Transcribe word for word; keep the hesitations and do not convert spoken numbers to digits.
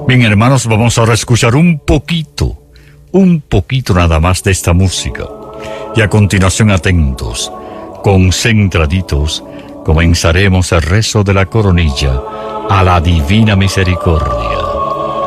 Bien, hermanos, vamos ahora a escuchar un poquito, un poquito nada más de esta música. Y a continuación, atentos, concentraditos, comenzaremos el rezo de la coronilla a la Divina Misericordia.